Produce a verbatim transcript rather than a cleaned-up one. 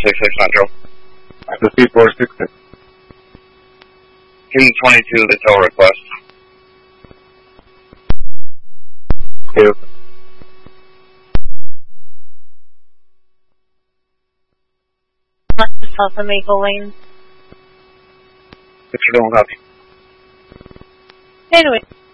six six Metro. The C four six six. Team twenty-two, the tow request. Two. South of Maple Lane. Six for doing copy. Anyway.